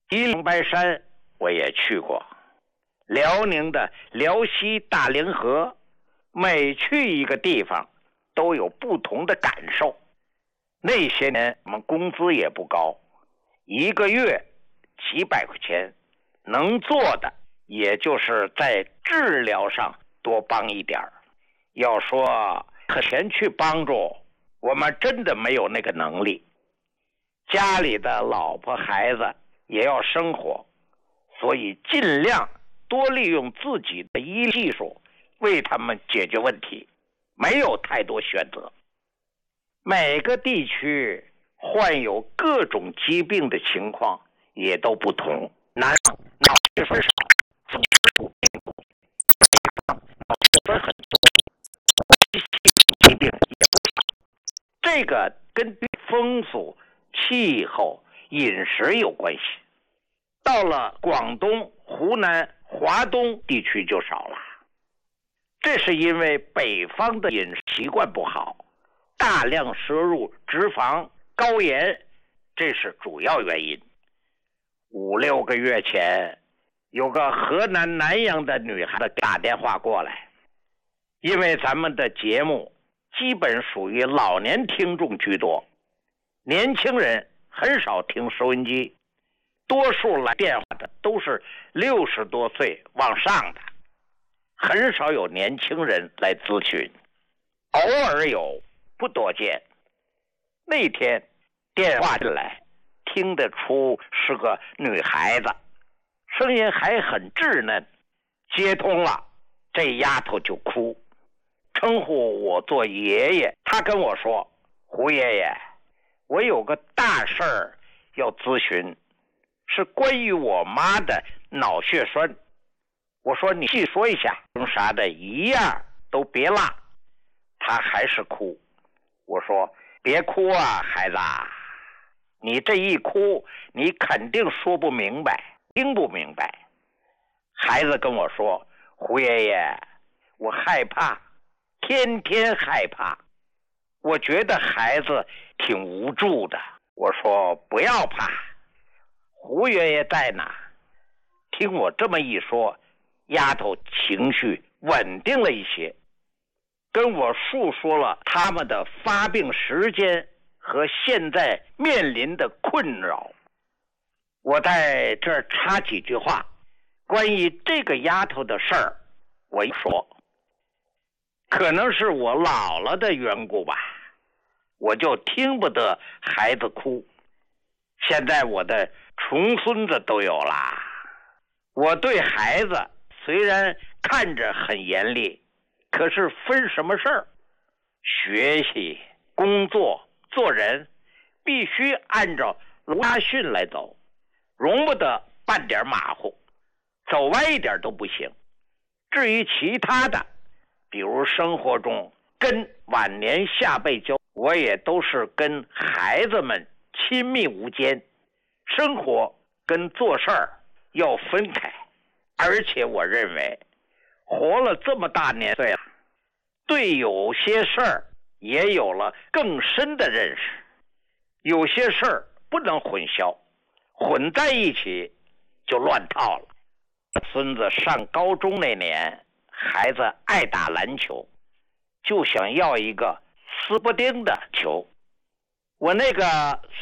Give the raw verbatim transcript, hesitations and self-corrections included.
吉林白山我也去过，辽宁的辽西大凌河，每去一个地方都有不同的感受。那些年我们工资也不高，一个月几百块钱，能做的也就是在治疗上多帮一点儿。要说可钱去帮助，我们真的没有那个能力。家里的老婆孩子也要生活，所以尽量多利用自己的医疗技术为他们解决问题，没有太多选择。每个地区患有各种疾病的情况也都不同，南方脑血栓少，风湿病毒，北方脑血栓很多，疾病也不少。这个跟风俗、气候、饮食有关系。到了广东、湖南、华东地区就少了，这是因为北方的饮食习惯不好，大量摄入脂肪、高盐，这是主要原因。五六个月前，有个河南南阳的女孩子打电话过来，因为咱们的节目基本属于老年听众居多，年轻人很少听收音机，多数来电话的都是六十多岁往上的，很少有年轻人来咨询，偶尔有，不多见。那天电话进来，听得出是个女孩子，声音还很稚嫩。接通了，这丫头就哭，称呼我做爷爷。她跟我说：“胡爷爷，我有个大事儿要咨询，是关于我妈的脑血栓。”我说：“你细说一下，啥的一样都别落。”她还是哭。我说：“别哭啊，孩子，你这一哭，你肯定说不明白，听不明白。”孩子跟我说：“胡爷爷，我害怕，天天害怕。”我觉得孩子挺无助的。我说：“不要怕，胡爷爷在哪？”听我这么一说，丫头情绪稳定了一些，跟我述说了他们的发病时间和现在面临的困扰。我在这儿插几句话，关于这个丫头的事儿，我一说，可能是我老了的缘故吧，我就听不得孩子哭。现在我的重孙子都有啦，我对孩子虽然看着很严厉，可是分什么事儿？学习、工作、做人，必须按照家训来走，容不得半点马虎，走歪一点都不行。至于其他的，比如生活中跟晚年下辈交，我也都是跟孩子们亲密无间，生活跟做事儿要分开。而且我认为活了这么大年岁了，对有些事儿也有了更深的认识，有些事儿不能混淆，混在一起就乱套了。孙子上高中那年，孩子爱打篮球，就想要一个斯伯丁的球。我那个